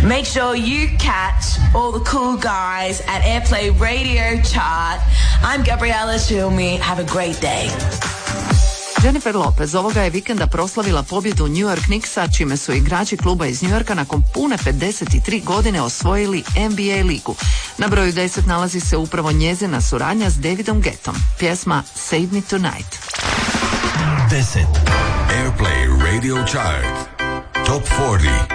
Make sure you catch all the cool guys at Airplay Radio Chart. I'm Gabriella Cilmi. Have a great day. Jennifer Lopez ovoga je vikenda proslavila pobjedu New York Knicksa, čime su igrači kluba iz New Yorka nakon pune 53 godine osvojili NBA ligu. Na broju 10 nalazi se upravo njezina suradnja s Davidom Guettom. Pjesma Save Me Tonight. 10. Airplay Radio Chart. Top 40.